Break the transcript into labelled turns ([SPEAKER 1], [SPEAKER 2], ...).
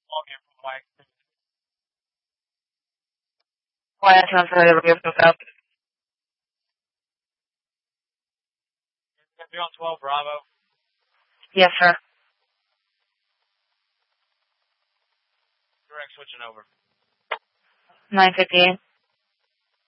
[SPEAKER 1] Why I transfer the radio up?
[SPEAKER 2] You're on 12 Bravo.
[SPEAKER 1] Yes, sir.
[SPEAKER 2] Direct switching over.
[SPEAKER 1] 958.